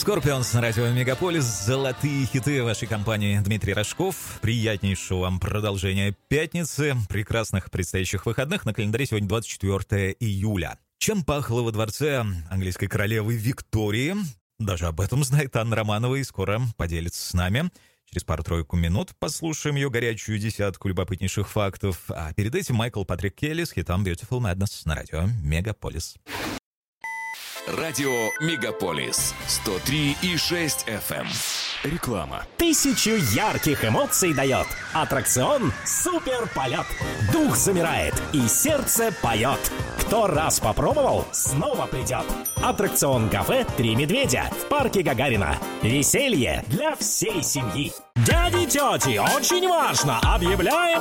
Скорпионс на радио Мегаполис. Золотые хиты вашей компании. Дмитрий Рожков. Приятнейшего вам продолжения пятницы. Прекрасных предстоящих выходных. На календаре сегодня 24 июля. Чем пахло во дворце английской королевы Виктории? Даже об этом знает Анна Романова и скоро поделится с нами. Через пару-тройку минут послушаем ее горячую десятку любопытнейших фактов. А перед этим Майкл Патрик Келли с хитом Beautiful Madness на радио Мегаполис. Радио Мегаполис 103,6 FM. Реклама. 1000 ярких эмоций дает аттракцион «Суперполет». Дух замирает и сердце поет. Кто раз попробовал, снова придет. Аттракцион «Кафе Три медведя» в парке Гагарина. Веселье для всей семьи. Дяди и тети, очень важно! Объявляем